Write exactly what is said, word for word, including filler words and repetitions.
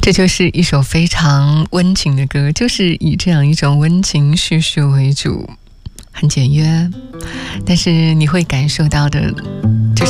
这就是一首非常温情的歌，就是以这样一种温情叙述为主，很简约，但是你会感受到的